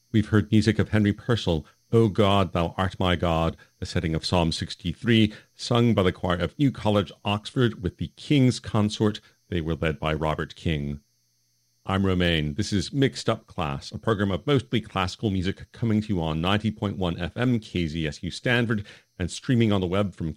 We've heard music of Henry Purcell, O God, Thou Art My God, a setting of Psalm 63, sung by the choir of New College, Oxford, with the King's Consort. They were led by Robert King. I'm Romain. This is Mixed Up Class, a program of mostly classical music coming to you on 90.1 FM KZSU Stanford and streaming on the web from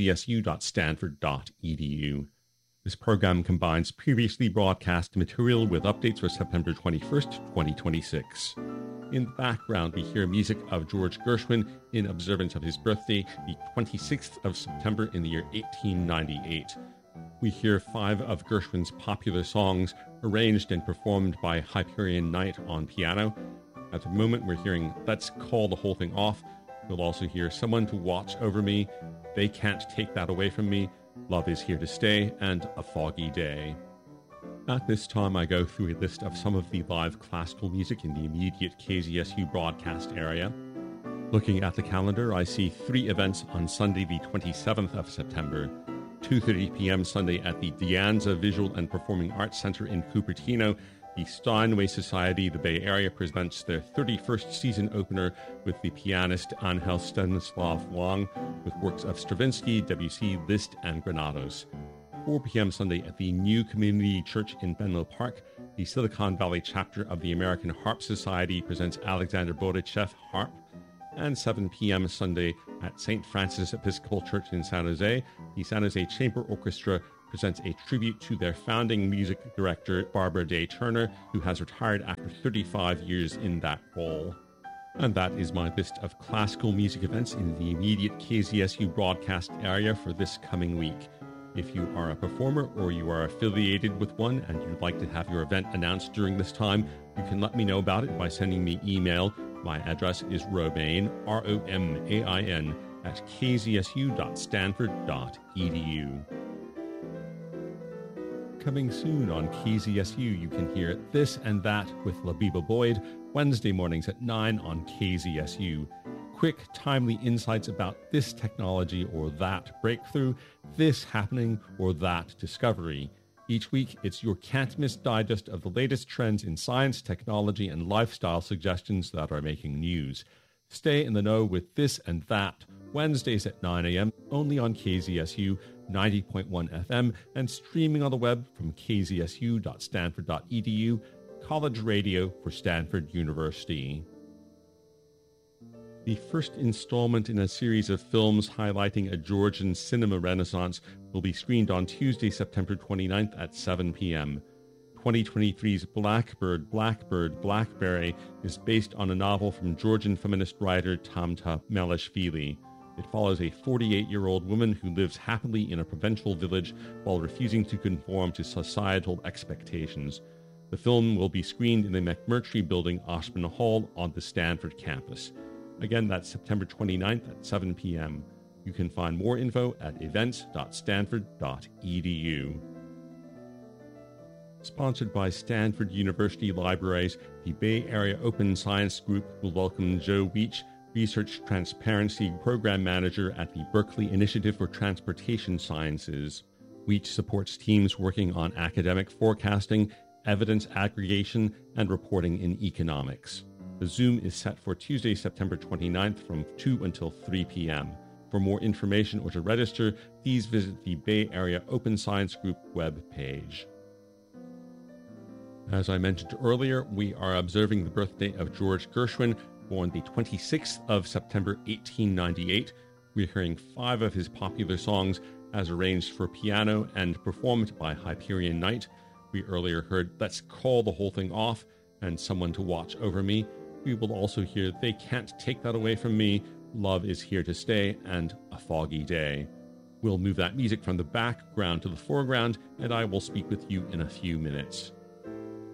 kzsu.stanford.edu. This program combines previously broadcast material with updates for September 21st, 2026. In the background, we hear music of George Gershwin in observance of his birthday, the 26th of September in the year 1898. We hear 5 of Gershwin's popular songs arranged and performed by Hyperion Knight on piano. At the moment, we're hearing Let's Call the Whole Thing Off. We'll also hear Someone to Watch Over Me, They Can't Take That Away From Me, Love Is Here to Stay, and A Foggy Day. At this time, I go through a list of some of the live classical music in the immediate KZSU broadcast area. Looking at the calendar, I see 3 events on Sunday, the 27th of September. 2:30 p.m. Sunday at the De Anza Visual and Performing Arts Center in Cupertino, the Steinway Society, the Bay Area, presents their 31st season opener with the pianist Angel Stanislav Wang, with works of Stravinsky, Debussy, Liszt, and Granados. 4 p.m. Sunday at the New Community Church in Menlo Park, the Silicon Valley chapter of the American Harp Society presents Alexander Borichev Harp. And 7 p.m. Sunday at St. Francis Episcopal Church in San Jose, the San Jose Chamber Orchestra presents a tribute to their founding music director, Barbara Day Turner, who has retired after 35 years in that role. And that is my list of classical music events in the immediate KZSU broadcast area for this coming week. If you are a performer or you are affiliated with one and you'd like to have your event announced during this time, you can let me know about it by sending me email. My address is Romain, Romain, at kzsu.stanford.edu. Coming soon on KZSU, you can hear This and That with Labiba Boyd, Wednesday mornings at 9 on KZSU. Quick, timely insights about this technology or that breakthrough, this happening or that discovery. Each week, it's your can't-miss digest of the latest trends in science, technology, and lifestyle suggestions that are making news. Stay in the know with This and That, Wednesdays at 9 a.m., only on KZSU 90.1 FM, and streaming on the web from kzsu.stanford.edu, college radio for Stanford University. The first installment in a series of films highlighting a Georgian cinema renaissance will be screened on Tuesday, September 29th at 7 p.m. 2023's Blackbird, Blackberry is based on a novel from Georgian feminist writer Tamta Melishvili. It follows a 48-year-old woman who lives happily in a provincial village while refusing to conform to societal expectations. The film will be screened in the McMurtry Building, Osborne Hall, on the Stanford campus. Again, that's September 29th at 7 p.m. You can find more info at events.stanford.edu. Sponsored by Stanford University Libraries, the Bay Area Open Science Group will welcome Joe Weech, Research Transparency Program Manager at the Berkeley Initiative for Transportation Sciences. Weech supports teams working on academic forecasting, evidence aggregation, and reporting in economics. The Zoom is set for Tuesday, September 29th from 2 until 3 p.m. For more information or to register, please visit the Bay Area Open Science Group web page. As I mentioned earlier, we are observing the birthday of George Gershwin, born the 26th of September 1898. We're hearing 5 of his popular songs as arranged for piano and performed by Hyperion Knight. We earlier heard Let's Call the Whole Thing Off and Someone to Watch Over Me. We will also hear They Can't Take That Away From Me, Love Is Here to Stay, and A Foggy Day. We'll move that music from the background to the foreground, and I will speak with you in a few minutes.